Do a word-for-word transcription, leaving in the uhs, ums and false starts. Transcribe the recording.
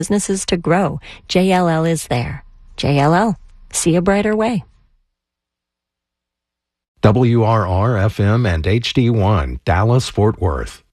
businesses to grow. J L L is there. J L L, see a brighter way. W R R F M and H D one, Dallas, Fort Worth.